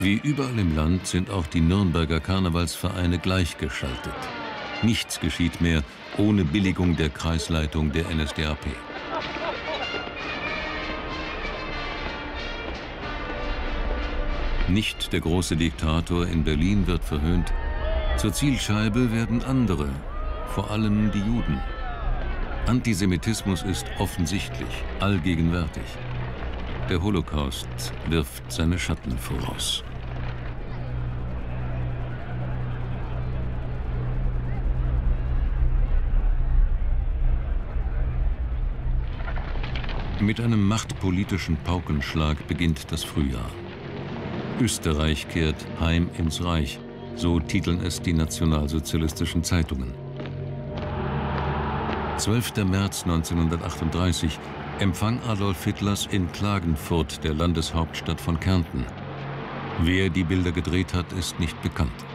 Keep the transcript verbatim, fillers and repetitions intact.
Wie überall im Land sind auch die Nürnberger Karnevalsvereine gleichgeschaltet. Nichts geschieht mehr ohne Billigung der Kreisleitung der N S D A P. Nicht der große Diktator in Berlin wird verhöhnt. Zur Zielscheibe werden andere, vor allem die Juden. Antisemitismus ist offensichtlich, allgegenwärtig. Der Holocaust wirft seine Schatten voraus. Mit einem machtpolitischen Paukenschlag beginnt das Frühjahr. Österreich kehrt heim ins Reich, so titeln es die nationalsozialistischen Zeitungen. zwölfter März neunzehnhundertachtunddreißig, Empfang Adolf Hitlers in Klagenfurt, der Landeshauptstadt von Kärnten. Wer die Bilder gedreht hat, ist nicht bekannt.